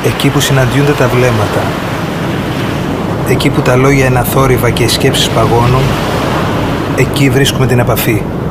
Εκεί που συναντιούνται τα βλέμματα, εκεί που τα λόγια είναι αθόρυβα και οι σκέψεις παγώνουν, εκεί βρίσκουμε την επαφή.